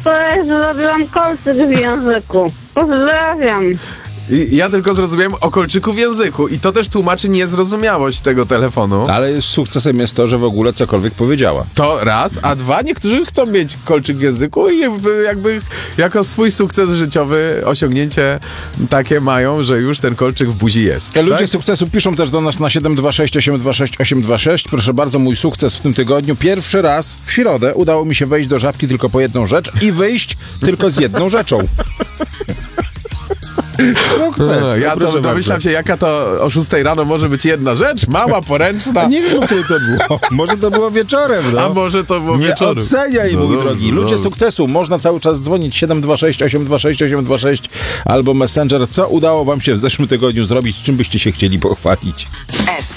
wczoraj zrobiłam kolczyk w języku. Pozdrawiam. I ja tylko zrozumiałem o kolczyku w języku i to też tłumaczy niezrozumiałość tego telefonu. Ale sukcesem jest to, że w ogóle cokolwiek powiedziała. To raz, a dwa, niektórzy chcą mieć kolczyk w języku i jakby jako swój sukces życiowy osiągnięcie takie mają, że już ten kolczyk w buzi jest. Ludzie tak? sukcesu piszą też do nas na 726 826 826. Proszę bardzo, mój sukces w tym tygodniu. Pierwszy raz w środę udało mi się wejść do Żabki tylko po jedną rzecz i wyjść tylko z jedną rzeczą. Sukces. Ja to domyślam się, jaka to o 6 rano może być jedna rzecz, mała, poręczna. Nie wiem, o której to było. Może to było wieczorem, no. A może to było Nie wieczorem. oceniaj, mój dobrze, drogi. Ludzie dobrze. sukcesu. Można cały czas dzwonić 726 826 826 albo Messenger. Co udało wam się w zeszłym tygodniu zrobić? Czym byście się chcieli pochwalić? SK